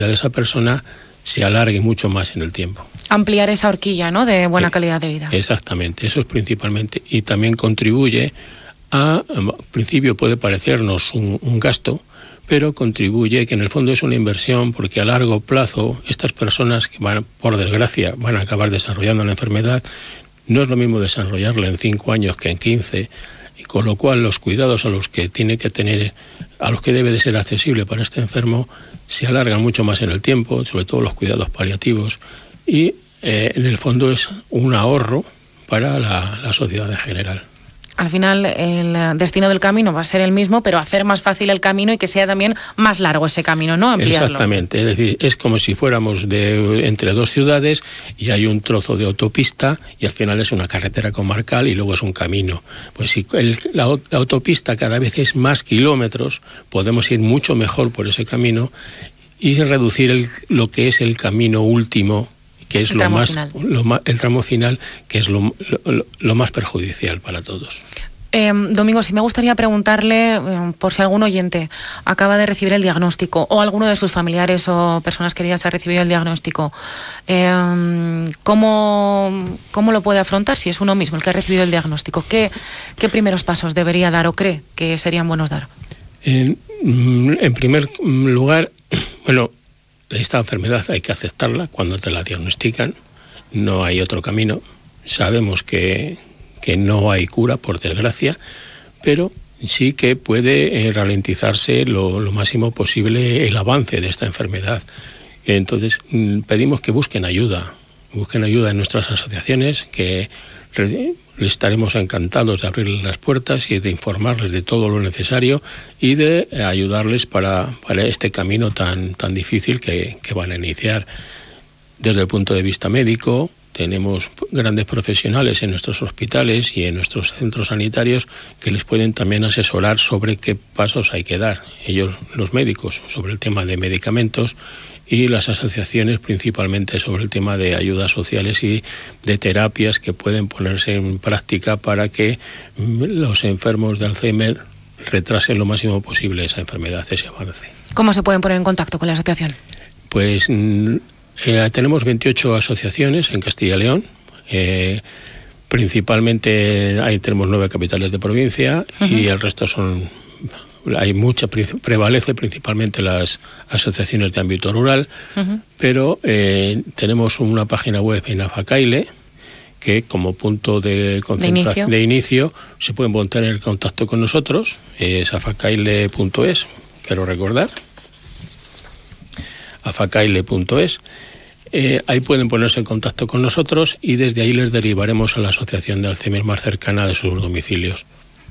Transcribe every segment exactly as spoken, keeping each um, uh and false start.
de esa persona se alargue mucho más en el tiempo. Ampliar esa horquilla, ¿no?, de buena eh, calidad de vida. Exactamente, eso es principalmente. Y también contribuye a, al principio puede parecernos un, un gasto, pero contribuye que en el fondo es una inversión, porque a largo plazo estas personas que van, por desgracia, van a acabar desarrollando la enfermedad, no es lo mismo desarrollarla en cinco años que en quince, y con lo cual los cuidados a los que tiene que tener, a los que debe de ser accesible para este enfermo, se alargan mucho más en el tiempo, sobre todo los cuidados paliativos, y eh, en el fondo es un ahorro para la, la sociedad en general. Al final el destino del camino va a ser el mismo, pero hacer más fácil el camino y que sea también más largo ese camino, ¿no? Ampliarlo. Exactamente, es decir, es como si fuéramos de entre dos ciudades y hay un trozo de autopista y al final es una carretera comarcal y luego es un camino. Pues si el, la, la autopista cada vez es más kilómetros, podemos ir mucho mejor por ese camino y reducir el, lo que es el camino último, que es lo más, lo más, el tramo final, que es lo, lo, lo más perjudicial para todos. Eh, Domingo, sí me gustaría preguntarle, eh, por si algún oyente acaba de recibir el diagnóstico, o alguno de sus familiares o personas queridas ha recibido el diagnóstico, eh, ¿cómo, ¿cómo lo puede afrontar si es uno mismo el que ha recibido el diagnóstico? ¿Qué, qué primeros pasos debería dar o cree que serían buenos dar? En, en primer lugar, bueno, esta enfermedad hay que aceptarla cuando te la diagnostican, no hay otro camino. Sabemos que, que no hay cura, por desgracia, pero sí que puede eh, ralentizarse lo, lo máximo posible el avance de esta enfermedad. Entonces pedimos que busquen ayuda, busquen ayuda en nuestras asociaciones, que re, estaremos encantados de abrirles las puertas y de informarles de todo lo necesario y de ayudarles para, para este camino tan, tan difícil que, que van a iniciar. Desde el punto de vista médico, tenemos grandes profesionales en nuestros hospitales y en nuestros centros sanitarios que les pueden también asesorar sobre qué pasos hay que dar. Ellos, los médicos, sobre el tema de medicamentos, y las asociaciones principalmente sobre el tema de ayudas sociales y de terapias que pueden ponerse en práctica para que los enfermos de Alzheimer retrasen lo máximo posible esa enfermedad, ese avance. ¿Cómo se pueden poner en contacto con la asociación? Pues eh, tenemos veintiocho asociaciones en Castilla y León. Eh, principalmente ahí tenemos nueve capitales de provincia. Uh-huh. Y el resto son... Hay mucha, prevalece principalmente las asociaciones de ámbito rural, uh-huh. pero eh, tenemos una página web en Afacaile que como punto de concentración de inicio, de inicio se pueden poner en contacto con nosotros, es afacaile punto es, quiero recordar, afacaile punto es. Eh, ahí pueden ponerse en contacto con nosotros y desde ahí les derivaremos a la asociación de Alzheimer más cercana de sus domicilios.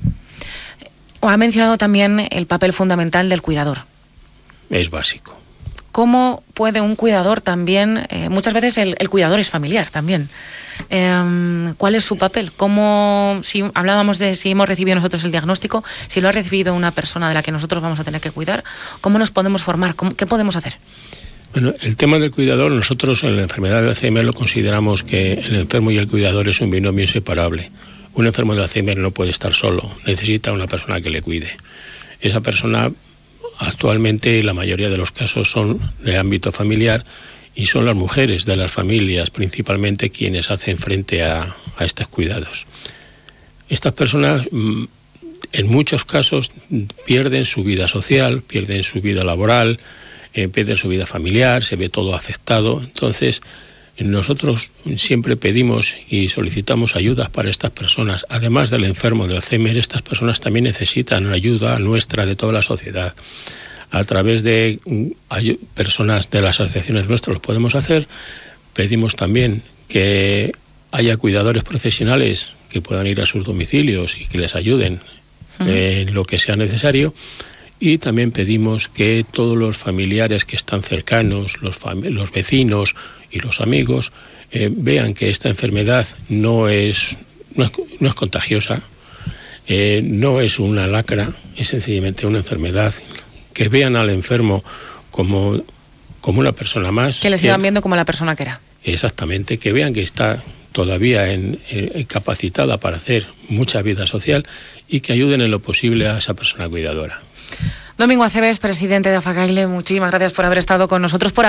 Ha mencionado también el papel fundamental del cuidador. Es básico. ¿Cómo puede un cuidador también, eh, muchas veces el, el cuidador es familiar también, eh, ¿cuál es su papel? ¿Cómo, si hablábamos de si hemos recibido nosotros el diagnóstico, si lo ha recibido una persona de la que nosotros vamos a tener que cuidar, ¿cómo nos podemos formar? ¿Cómo, ¿Qué podemos hacer? Bueno, el tema del cuidador, nosotros en la enfermedad de Alzheimer lo consideramos que el enfermo y el cuidador es un binomio inseparable. Un enfermo de Alzheimer no puede estar solo, necesita una persona que le cuide. Esa persona, actualmente, la mayoría de los casos son de ámbito familiar y son las mujeres de las familias, principalmente, quienes hacen frente a, a estos cuidados. Estas personas, en muchos casos, pierden su vida social, pierden su vida laboral, eh, pierden su vida familiar, se ve todo afectado. Entonces, nosotros siempre pedimos y solicitamos ayudas para estas personas. Además del enfermo de Alzheimer, estas personas también necesitan ayuda nuestra, de toda la sociedad. A través de personas de las asociaciones nuestras lo podemos hacer. Pedimos también que haya cuidadores profesionales que puedan ir a sus domicilios y que les ayuden uh-huh. en lo que sea necesario. Y también pedimos que todos los familiares que están cercanos, los, fam- los vecinos y los amigos, eh, vean que esta enfermedad no es, no es, no es contagiosa, eh, no es una lacra, es sencillamente una enfermedad, que vean al enfermo como, como una persona más. Que le sigan que, viendo como la persona que era. Exactamente, que vean que está todavía en, en, capacitada para hacer mucha vida social y que ayuden en lo posible a esa persona cuidadora. Domingo Aceves, presidente de Afacaile, muchísimas gracias por haber estado con nosotros, por